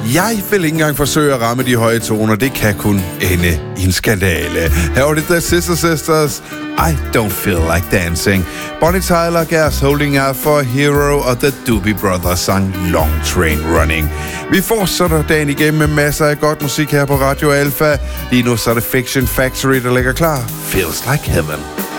Jeg vil ikke engang forsøge at ramme de høje toner. Det kan kun ende i en skandale. Her var det The Sisters. I Don't Feel Like Dancing. Bonnie Tyler gav os Holding Out for a Hero, og The Doobie Brothers sang Long Train Running. Vi fortsætter dagen igennem med masser af godt musik her på Radio Alpha. Lige nu så er det Fiction Factory, der ligger klar. Feels Like Heaven.